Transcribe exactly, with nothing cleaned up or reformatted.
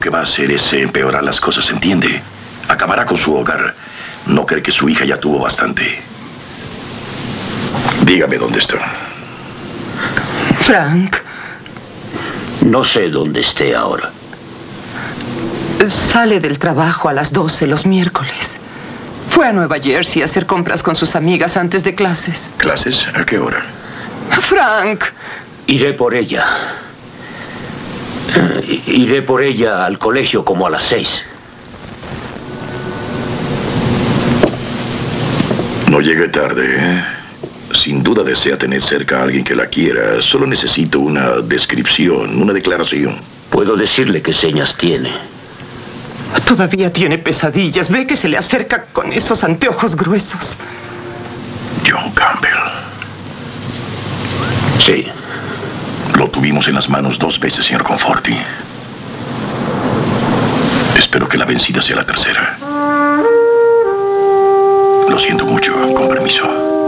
Lo que va a hacer es empeorar las cosas, ¿entiende? Acabará con su hogar. No cree que su hija ya tuvo bastante. Dígame dónde está. Frank. No sé dónde esté ahora. Sale del trabajo a las doce los miércoles. Fue a Nueva Jersey a hacer compras con sus amigas antes de clases. ¿Clases? ¿A qué hora? Frank. Iré por ella. Eh, iré por ella al colegio como a las seis. No llegue tarde, ¿eh? Sin duda desea tener cerca a alguien que la quiera. Solo necesito una descripción, una declaración. Puedo decirle qué señas tiene. Todavía tiene pesadillas. Ve que se le acerca con esos anteojos gruesos. John Campbell. Sí. Lo tuvimos en las manos dos veces, señor Conforti. Espero que la vencida sea la tercera. Lo siento mucho. Con permiso.